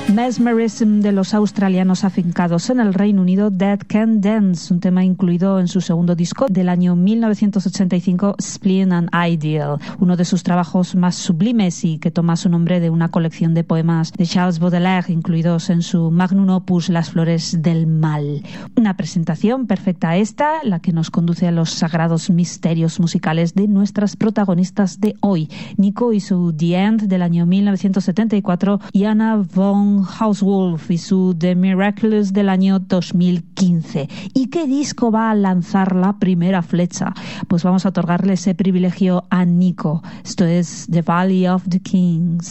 Mesmerism de los australianos afincados en el Reino Unido, Dead Can Dance, un tema incluido en su segundo disco del año 1985, Spleen and Ideal, uno de sus trabajos más sublimes y que toma su nombre de una colección de poemas de Charles Baudelaire incluidos en su magnum opus Las Flores del Mal. Una presentación perfecta esta, la que nos conduce a los sagrados misterios musicales de nuestras protagonistas de hoy, Nico y su The End del año 1974 y Anna von Hauswolf y su The Miraculous del año 2015. ¿Y qué disco va a lanzar la primera flecha? Pues vamos a otorgarle ese privilegio a Nico. Esto es The Valley of the Kings.